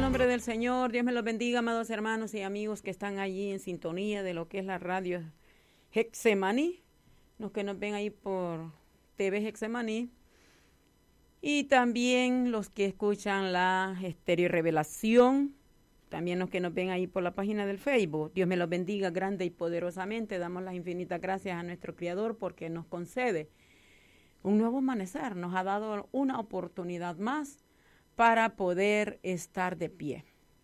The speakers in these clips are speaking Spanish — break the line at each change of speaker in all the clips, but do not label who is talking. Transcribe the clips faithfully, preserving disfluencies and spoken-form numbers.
nombre del Señor. Dios me los bendiga, amados hermanos y amigos que están allí en sintonía de lo que es la radio Getsemaní, los que nos ven ahí por T V Getsemaní, y también los que escuchan la Estéreo Revelación, también los que nos ven ahí por la página del Facebook. Dios me los bendiga grande y poderosamente. Damos las infinitas gracias a nuestro Creador porque nos concede un nuevo amanecer, nos ha dado una oportunidad más para poder estar de pie.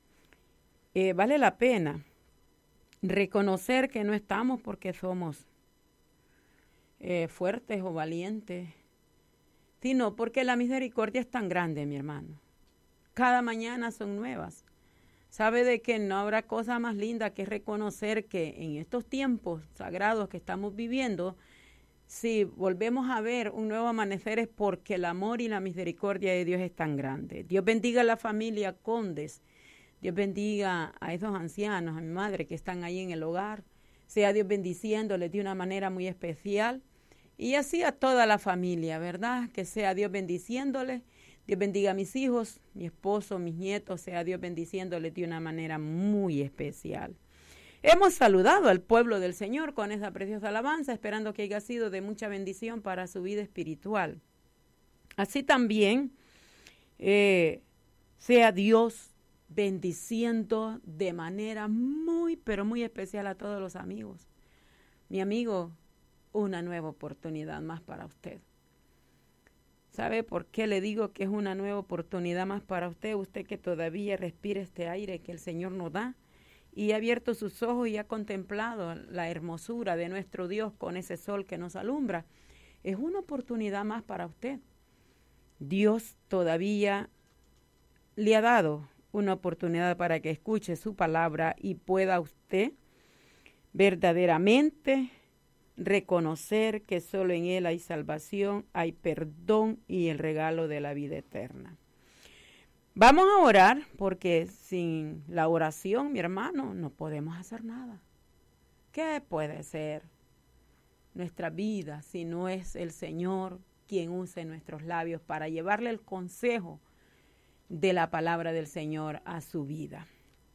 Eh, vale la pena reconocer que no estamos porque somos eh, fuertes o valientes, sino porque la misericordia es tan grande, mi hermano. Cada mañana son nuevas. Sabe de que no habrá cosa más linda que reconocer que en estos tiempos sagrados que estamos viviendo, si volvemos a ver un nuevo amanecer es porque el amor y la misericordia de Dios es tan grande. Dios bendiga a la familia Condes. Dios bendiga a esos ancianos, a mi madre que están ahí en el hogar. Sea Dios bendiciéndoles de una manera muy especial. Y así a toda la familia, ¿verdad? Que sea Dios bendiciéndoles. Dios bendiga a mis hijos, mi esposo, mis nietos. Sea Dios bendiciéndoles de una manera muy especial. Hemos saludado al pueblo del Señor con esa preciosa alabanza, esperando que haya sido de mucha bendición para su vida espiritual. Así también eh, sea Dios bendiciendo de manera muy, pero muy especial a todos los amigos. Mi amigo, una nueva oportunidad más para usted. ¿Sabe por qué le digo que es una nueva oportunidad más para usted? Usted que todavía respira este aire que el Señor nos da. Y ha abierto sus ojos y ha contemplado la hermosura de nuestro Dios con ese sol que nos alumbra. Es una oportunidad más para usted. Dios todavía le ha dado una oportunidad para que escuche su palabra y pueda usted verdaderamente reconocer que solo en Él hay salvación, hay perdón y el regalo de la vida eterna. Vamos a orar porque sin la oración, mi hermano, no podemos hacer nada. ¿Qué puede ser nuestra vida si no es el Señor quien use nuestros labios para llevarle el consejo de la palabra del Señor a su vida?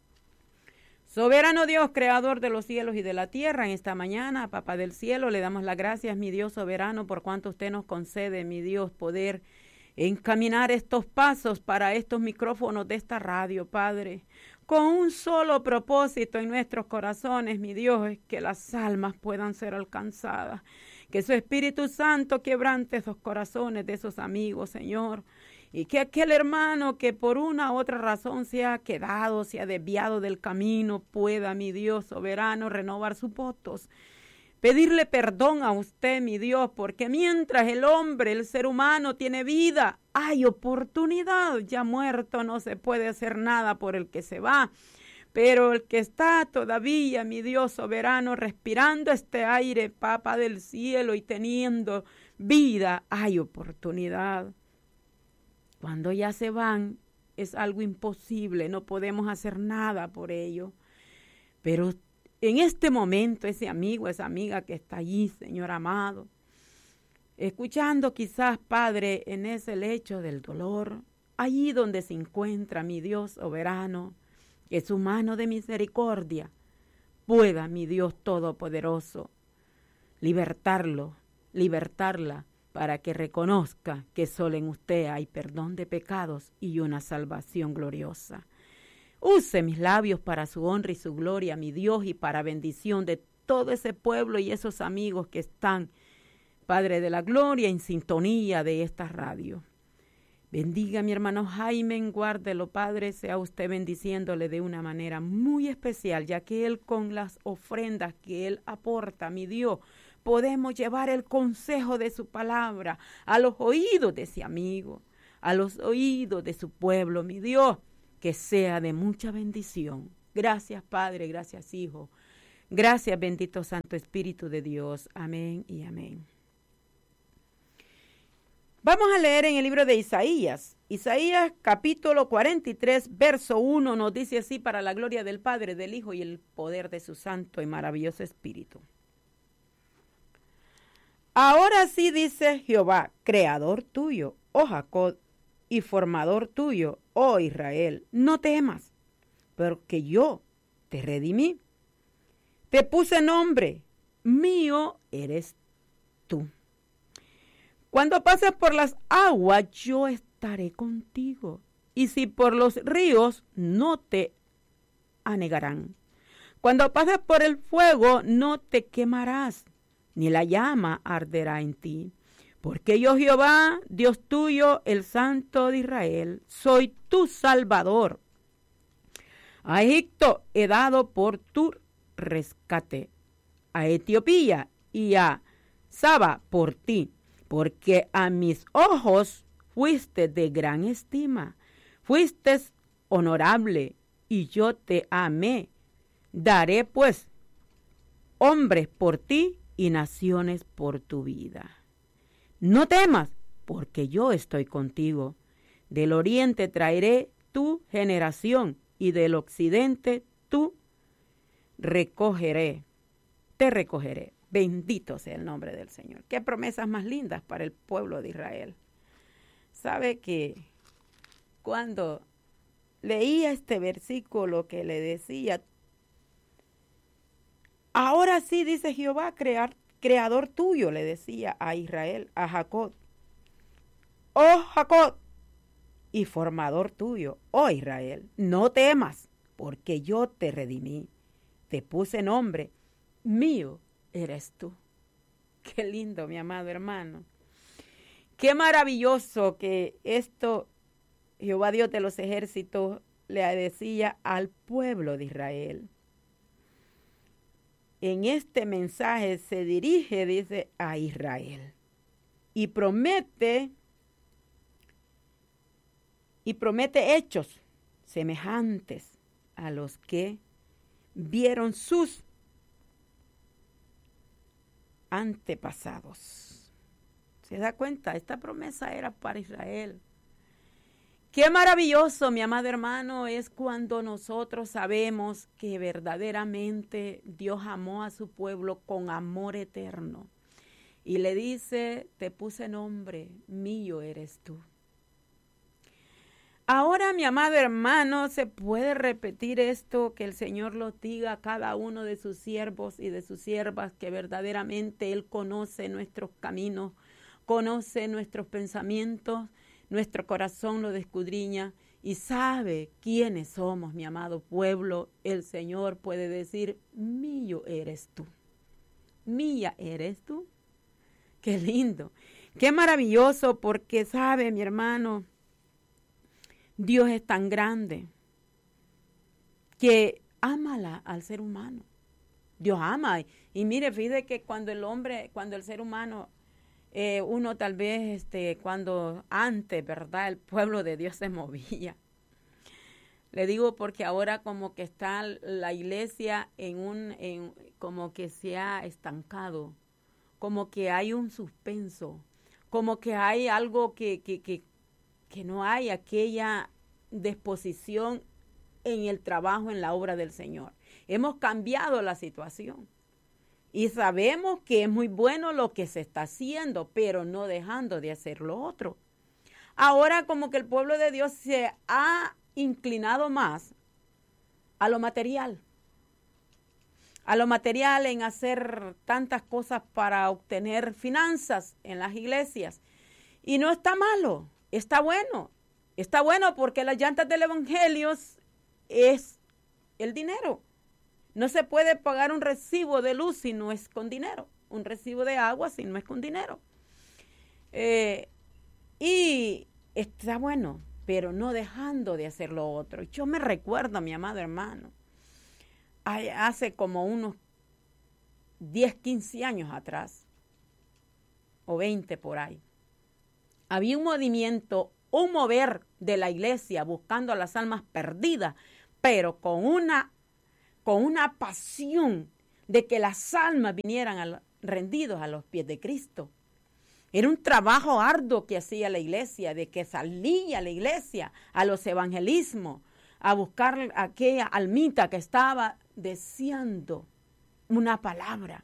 Soberano Dios, creador de los cielos y de la tierra, en esta mañana, Papá del cielo, le damos las gracias, mi Dios soberano, por cuanto usted nos concede, mi Dios, poder encaminar estos pasos para estos micrófonos de esta radio, Padre, con un solo propósito en nuestros corazones, mi Dios, es que las almas puedan ser alcanzadas, que su Espíritu Santo quebrante esos corazones de esos amigos, Señor, y que aquel hermano que por una u otra razón se ha quedado, se ha desviado del camino, pueda, mi Dios soberano, renovar sus votos. Pedirle perdón a usted, mi Dios, porque mientras el hombre, el ser humano tiene vida, hay oportunidad. Ya muerto no se puede hacer nada por el que se va. Pero el que está todavía, mi Dios soberano, respirando este aire, Papa del cielo, y teniendo vida, hay oportunidad. Cuando ya se van, es algo imposible, no podemos hacer nada por ello. Pero en este momento, ese amigo, esa amiga que está allí, Señor amado, escuchando quizás, Padre, en ese lecho del dolor, allí donde se encuentra mi Dios soberano, que su mano de misericordia pueda, mi Dios todopoderoso, libertarlo, libertarla, para que reconozca que solo en usted hay perdón de pecados y una salvación gloriosa. Use mis labios para su honra y su gloria, mi Dios, y para bendición de todo ese pueblo y esos amigos que están, Padre de la gloria, en sintonía de esta radio. Bendiga a mi hermano Jaime, guárdelo, Padre, sea usted bendiciéndole de una manera muy especial, ya que él con las ofrendas que él aporta, mi Dios, podemos llevar el consejo de su palabra a los oídos de ese amigo, a los oídos de su pueblo, mi Dios, que sea de mucha bendición. Gracias, Padre, gracias, Hijo. Gracias, bendito Santo Espíritu de Dios. Amén y amén. Vamos a leer en el libro de Isaías. Isaías capítulo cuarenta y tres, verso uno, nos dice así: para la gloria del Padre, del Hijo y el poder de su Santo y maravilloso Espíritu. Ahora sí dice Jehová, creador tuyo, oh Jacob, y formador tuyo, oh Israel. No temas, porque yo te redimí. Te puse nombre, mío eres tú. Cuando pases por las aguas, yo estaré contigo. Y si por los ríos, no te anegarán. Cuando pases por el fuego, no te quemarás, ni la llama arderá en ti. Porque yo, Jehová, Dios tuyo, el Santo de Israel, soy tu Salvador. A Egipto he dado por tu rescate, a Etiopía y a Saba por ti, porque a mis ojos fuiste de gran estima, fuiste honorable, y yo te amé. Daré pues hombres por ti y naciones por tu vida. No temas, porque yo estoy contigo. Del oriente traeré tu generación, y del occidente tú recogeré, te recogeré. Bendito sea el nombre del Señor. Qué promesas más lindas para el pueblo de Israel. Sabe que cuando leía este versículo que le decía, ahora sí, dice Jehová, crear, creador tuyo, le decía a Israel, a Jacob. Oh Jacob, y formador tuyo, oh Israel, no temas, porque yo te redimí. Te puse nombre, mío eres tú. Qué lindo, mi amado hermano. Qué maravilloso que esto Jehová Dios de los ejércitos le decía al pueblo de Israel. En este mensaje se dirige, dice, a Israel. Y promete, y promete hechos semejantes a los que vieron sus antepasados. ¿Se da cuenta? Esta promesa era para Israel. Qué maravilloso, mi amado hermano, es cuando nosotros sabemos que verdaderamente Dios amó a su pueblo con amor eterno. Y le dice, te puse nombre, mío eres tú. Ahora, mi amado hermano, se puede repetir esto, que el Señor lo diga a cada uno de sus siervos y de sus siervas, que verdaderamente Él conoce nuestros caminos, conoce nuestros pensamientos, nuestro corazón lo escudriña y sabe quiénes somos, mi amado pueblo. El Señor puede decir, mío eres tú, mía eres tú. Qué lindo, qué maravilloso, porque sabe, mi hermano, Dios es tan grande que ama al ser humano. Dios ama. Y mire, fíjate que cuando el hombre, cuando el ser humano, eh, uno tal vez, este, cuando antes, ¿verdad? El pueblo de Dios se movía. Le digo porque ahora como que está la iglesia en un, en, como que se ha estancado, como que hay un suspenso, como que hay algo que, que, que que no hay aquella disposición en el trabajo, en la obra del Señor. Hemos cambiado la situación y sabemos que es muy bueno lo que se está haciendo, pero no dejando de hacer lo otro. Ahora como que el pueblo de Dios se ha inclinado más a lo material, a lo material en hacer tantas cosas para obtener finanzas en las iglesias. Y no está malo. Está bueno, está bueno porque las llantas del evangelio es el dinero. No se puede pagar un recibo de luz si no es con dinero, un recibo de agua si no es con dinero. Eh, y está bueno, pero no dejando de hacer lo otro. Yo me recuerdo a mi amado hermano, hace como unos diez, quince años atrás, o veinte por ahí. Había un movimiento, un mover de la iglesia buscando a las almas perdidas, pero con una, con una pasión de que las almas vinieran a, rendidos a los pies de Cristo. Era un trabajo arduo que hacía la iglesia, de que salía la iglesia a los evangelismos, a buscar a aquella almita que estaba deseando una palabra.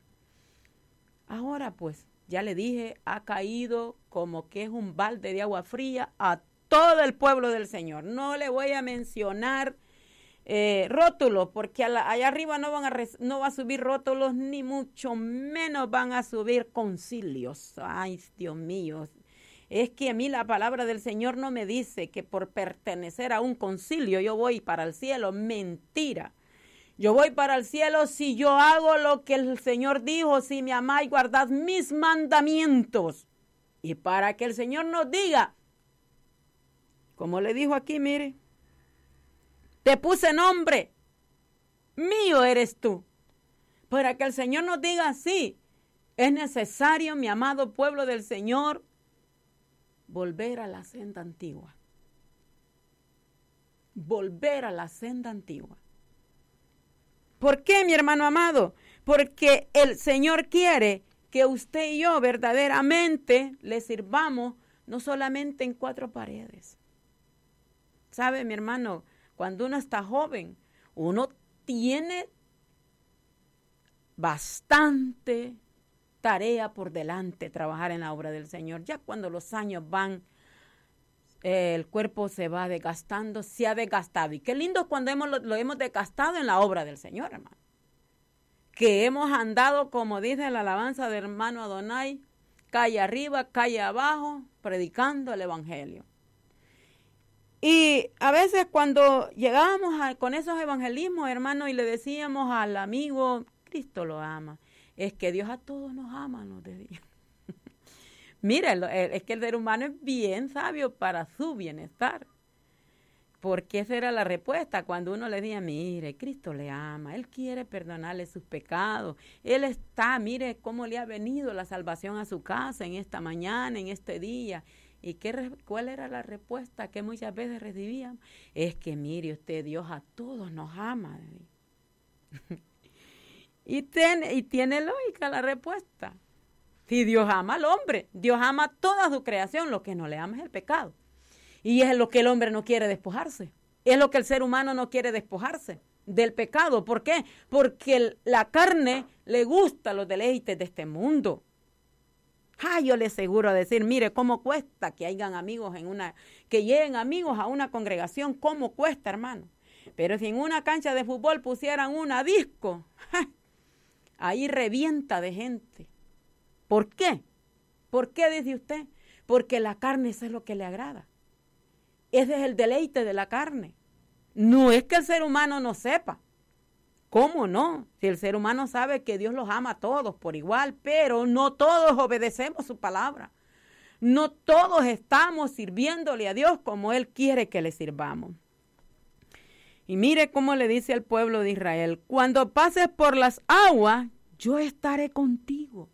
Ahora pues, ya le dije, ha caído como que es un balde de agua fría a todo el pueblo del Señor. No le voy a mencionar eh, rótulos, porque la, allá arriba no, van a res, no va a subir rótulos, ni mucho menos van a subir concilios. Ay, Dios mío. Es que a mí la palabra del Señor no me dice que por pertenecer a un concilio yo voy para el cielo. Mentira. Yo voy para el cielo si yo hago lo que el Señor dijo, si me amáis, guardad mis mandamientos. Y para que el Señor nos diga, como le dijo aquí, mire, te puse nombre, mío eres tú. Para que el Señor nos diga, sí, es necesario, mi amado pueblo del Señor, volver a la senda antigua. Volver a la senda antigua. ¿Por qué, mi hermano amado? Porque el Señor quiere que usted y yo verdaderamente le sirvamos no solamente en cuatro paredes. ¿Sabe, mi hermano? Cuando uno está joven, uno tiene bastante tarea por delante, trabajar en la obra del Señor. Ya cuando los años van, eh, el cuerpo se va desgastando, se ha desgastado. Y qué lindo cuando hemos, lo, lo hemos desgastado en la obra del Señor, hermano. Que hemos andado, como dice la alabanza del hermano Adonai, calle arriba, calle abajo, predicando el evangelio. Y a veces cuando llegábamos a, con esos evangelismos, hermano, y le decíamos al amigo, Cristo lo ama, es que Dios a todos nos ama, nos decía. Mira, es que el ser humano es bien sabio para su bienestar. Porque esa era la respuesta cuando uno le decía, mire, Cristo le ama, Él quiere perdonarle sus pecados, Él está, mire cómo le ha venido la salvación a su casa en esta mañana, en este día. ¿Y qué, cuál era la respuesta que muchas veces recibíamos? Es que mire usted, Dios a todos nos ama. y, ten, y tiene lógica la respuesta. Si Dios ama al hombre, Dios ama toda su creación, lo que no le ama es el pecado. Y es lo que el hombre no quiere despojarse. Es lo que el ser humano no quiere despojarse del pecado. ¿Por qué? Porque el, la carne le gusta los deleites de este mundo. Ah, yo le aseguro a decir, mire, cómo cuesta que hayan amigos en una, que lleguen amigos a una congregación, cómo cuesta, hermano. Pero si en una cancha de fútbol pusieran una disco, ¡ja! Ahí revienta de gente. ¿Por qué? ¿Por qué dice usted? Porque la carne eso es lo que le agrada. Ese es el deleite de la carne. No es que el ser humano no sepa. ¿Cómo no? Si el ser humano sabe que Dios los ama a todos por igual, pero no todos obedecemos su palabra. No todos estamos sirviéndole a Dios como Él quiere que le sirvamos. Y mire cómo le dice al pueblo de Israel, cuando pases por las aguas, yo estaré contigo.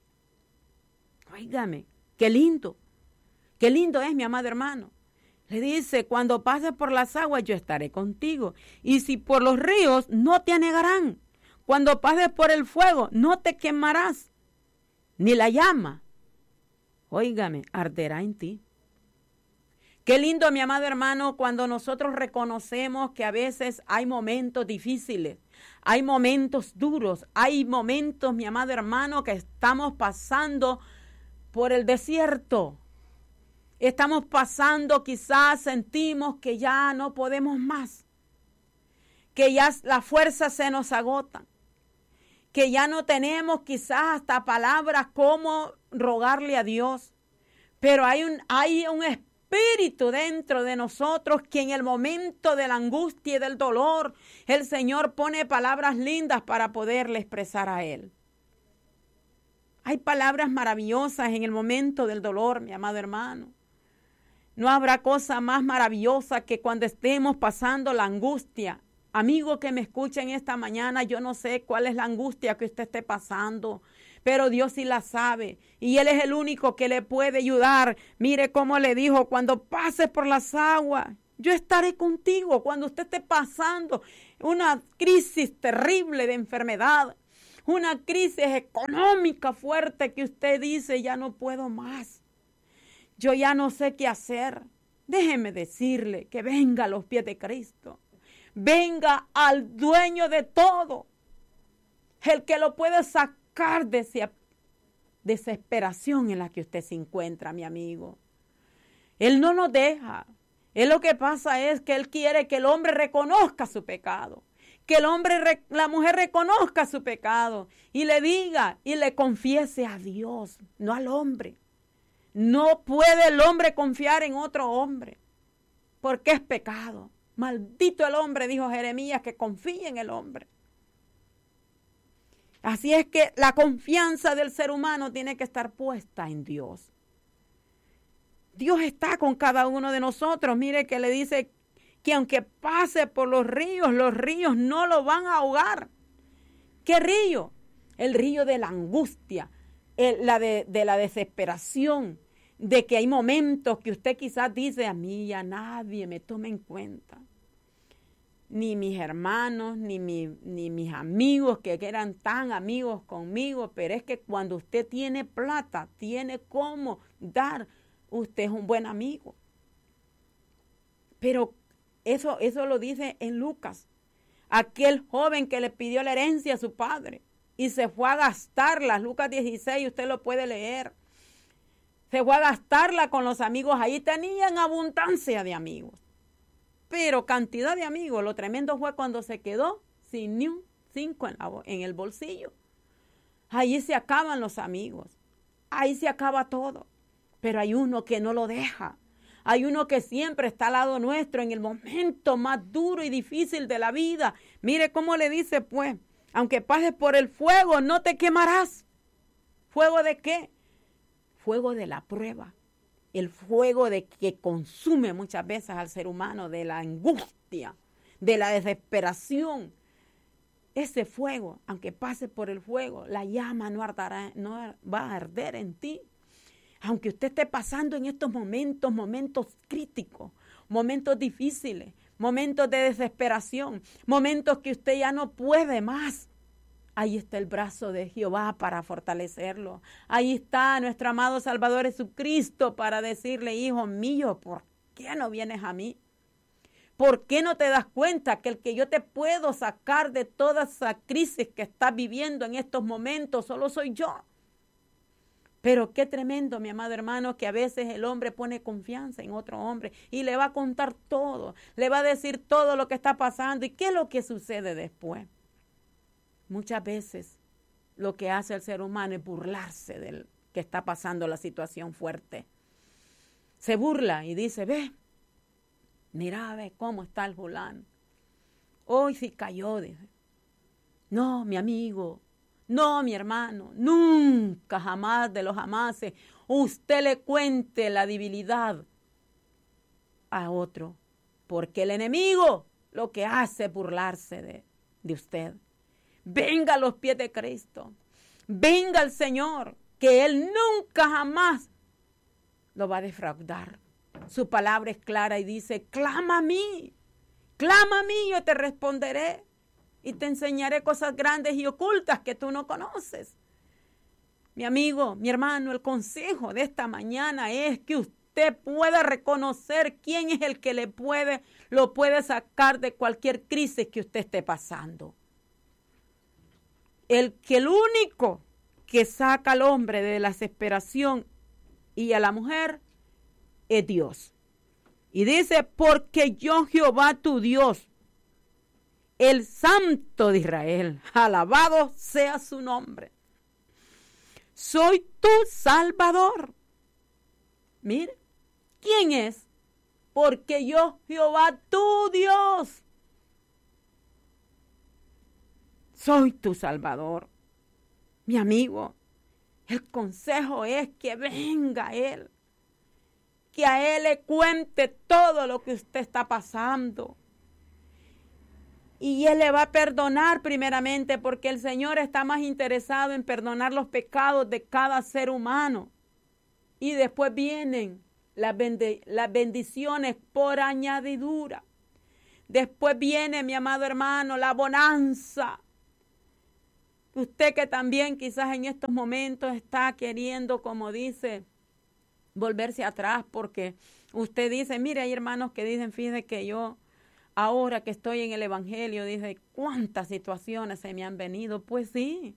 Óigame, qué lindo, qué lindo es, mi amado hermano. Le dice, cuando pases por las aguas, yo estaré contigo. Y si por los ríos, no te anegarán. Cuando pases por el fuego, no te quemarás, ni la llama, óigame, arderá en ti. Qué lindo, mi amado hermano, cuando nosotros reconocemos que a veces hay momentos difíciles, hay momentos duros, hay momentos, mi amado hermano, que estamos pasando por el desierto. Estamos pasando, quizás sentimos que ya no podemos más, que ya las fuerzas se nos agotan, que ya no tenemos quizás hasta palabras como rogarle a Dios. Pero hay un, hay un espíritu dentro de nosotros que en el momento de la angustia y del dolor, el Señor pone palabras lindas para poderle expresar a Él. Hay palabras maravillosas en el momento del dolor, mi amado hermano. No habrá cosa más maravillosa que cuando estemos pasando la angustia. Amigo que me escucha en esta mañana, yo no sé cuál es la angustia que usted esté pasando, pero Dios sí la sabe y Él es el único que le puede ayudar. Mire cómo le dijo, cuando pases por las aguas, yo estaré contigo. Cuando usted esté pasando una crisis terrible de enfermedad, una crisis económica fuerte que usted dice, ya no puedo más. Yo ya no sé qué hacer. Déjeme decirle que venga a los pies de Cristo. Venga al dueño de todo. El que lo puede sacar de esa desesperación en la que usted se encuentra, mi amigo. Él no nos deja. Él lo que pasa es que Él quiere que el hombre reconozca su pecado. Que el hombre, la mujer reconozca su pecado y le diga y le confiese a Dios, no al hombre. No puede el hombre confiar en otro hombre porque es pecado. Maldito el hombre, dijo Jeremías, que confíe en el hombre. Así es que la confianza del ser humano tiene que estar puesta en Dios. Dios está con cada uno de nosotros. Mire que le dice que aunque pase por los ríos, los ríos no lo van a ahogar. ¿Qué río? El río de la angustia, el, la de, de la desesperación, de que hay momentos que usted quizás dice, a mí ya nadie me toma en cuenta. Ni mis hermanos, ni, mi, ni mis amigos que eran tan amigos conmigo, pero es que cuando usted tiene plata, tiene cómo dar, usted es un buen amigo. Pero eso, eso lo dice en Lucas, aquel joven que le pidió la herencia a su padre y se fue a gastarla, Lucas dieciséis, usted lo puede leer. Se fue a gastarla con los amigos, ahí tenían abundancia de amigos. Pero cantidad de amigos, lo tremendo fue cuando se quedó sin ni un cinco en, la, en el bolsillo. Ahí se acaban los amigos, ahí se acaba todo. Pero hay uno que no lo deja, hay uno que siempre está al lado nuestro en el momento más duro y difícil de la vida. Mire cómo le dice pues, aunque pases por el fuego no te quemarás. ¿Fuego de qué? Fuego de la prueba. El fuego de que consume muchas veces al ser humano, de la angustia, de la desesperación. Ese fuego, aunque pase por el fuego, la llama no, ardará, no va a arder en ti. Aunque usted esté pasando en estos momentos, momentos críticos, momentos difíciles, momentos de desesperación, momentos que usted ya no puede más. Ahí está el brazo de Jehová para fortalecerlo. Ahí está nuestro amado Salvador Jesucristo para decirle, hijo mío, ¿por qué no vienes a mí? ¿Por qué no te das cuenta que el que yo te puedo sacar de toda esa crisis que estás viviendo en estos momentos solo soy yo? Pero qué tremendo, mi amado hermano, que a veces el hombre pone confianza en otro hombre y le va a contar todo, le va a decir todo lo que está pasando y qué es lo que sucede después. Muchas veces lo que hace el ser humano es burlarse del que está pasando la situación fuerte. Se burla y dice, ve, mira, ve cómo está el fulano. Hoy sí cayó, dice. No, mi amigo, no, mi hermano, nunca, jamás de los jamases, usted le cuente la debilidad a otro, porque el enemigo lo que hace es burlarse de, de usted. Venga a los pies de Cristo. Venga al Señor, que Él nunca jamás lo va a defraudar. Su palabra es clara y dice, clama a mí, clama a mí, yo te responderé y te enseñaré cosas grandes y ocultas que tú no conoces. Mi amigo, mi hermano, el consejo de esta mañana es que usted pueda reconocer quién es el que le puede, lo puede sacar de cualquier crisis que usted esté pasando. El que el único que saca al hombre de la desesperación y a la mujer es Dios. Y dice, porque yo Jehová tu Dios, el Santo de Israel, alabado sea su nombre, soy tu Salvador. Mire, ¿quién es? Porque yo Jehová tu Dios, soy tu Salvador. Mi amigo, el consejo es que venga a Él, que a Él le cuente todo lo que usted está pasando. Y Él le va a perdonar primeramente, porque el Señor está más interesado en perdonar los pecados de cada ser humano. Y después vienen las, bend- las bendiciones por añadidura. Después viene, mi amado hermano, la bonanza. Usted que también quizás en estos momentos está queriendo, como dice, volverse atrás porque usted dice, mire, hay hermanos que dicen, fíjese que yo ahora que estoy en el evangelio, dice, cuántas situaciones se me han venido. Pues sí,